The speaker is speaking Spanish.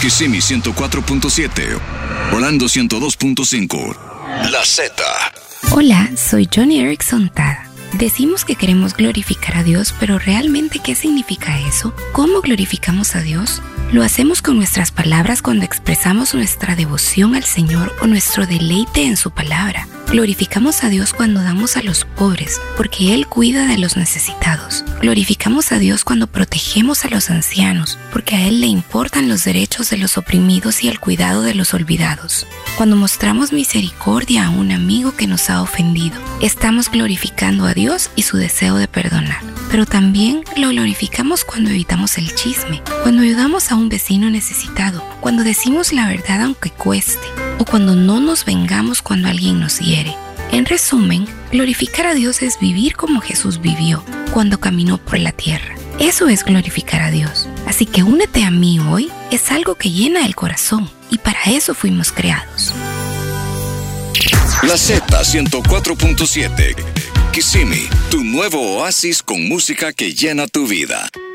Kissimmee 104.7, Orlando 102.5, La Z. Hola, soy Johnny Erickson Tada. Decimos que queremos glorificar a Dios, pero ¿realmente qué significa eso? ¿Cómo glorificamos a Dios? Lo hacemos con nuestras palabras cuando expresamos nuestra devoción al Señor o nuestro deleite en su palabra. Glorificamos a Dios cuando damos a los pobres, porque Él cuida de los necesitados. Glorificamos a Dios cuando protegemos a los ancianos, porque a Él le importan los derechos de los oprimidos y el cuidado de los olvidados. Cuando mostramos misericordia a un amigo que nos ha ofendido, estamos glorificando a Dios y su deseo de perdonar. Pero también lo glorificamos cuando evitamos el chisme, cuando ayudamos a un vecino necesitado, cuando decimos la verdad aunque cueste, o cuando no nos vengamos cuando alguien nos hiere. En resumen, glorificar a Dios es vivir como Jesús vivió cuando caminó por la tierra. Eso es glorificar a Dios. Así que únete a mí hoy, es algo que llena el corazón y para eso fuimos creados. La Z 104.7, Kissimmee, tu nuevo oasis con música que llena tu vida.